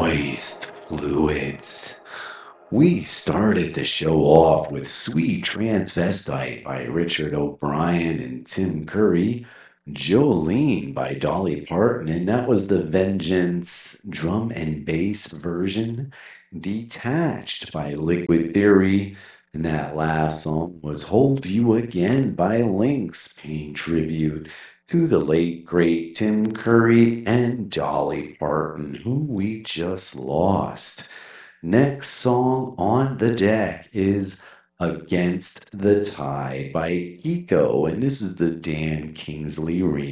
Moist Fluids. We started the show off with Sweet Transvestite by Richard O'Brien and Tim Curry, Jolene by Dolly Parton, and that was the Vengeance drum and bass version, Detached by Liquid Theory, and that last song was Hold You Again by Lynx, paying tribute to the late, great Tim Curry and Dolly Parton, whom we just lost. Next song on the deck is Against the Tide by Kiko, and this is the Dan Kingsley remix.